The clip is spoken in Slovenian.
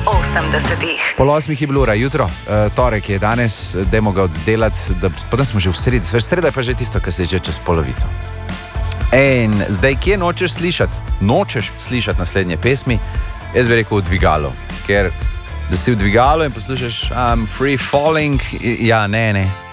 80. Pol 8 je bilo ura jutro, torek je danes, dajmo ga oddelati, potem smo že v sredi, sreda je pa že tisto, kar se je že čez polovico. In zdaj, kje nočeš slišati naslednje pesmi, jaz bi rekel v dvigalu, ker da si v dvigalu in poslušaš I'm free falling, ja, ne.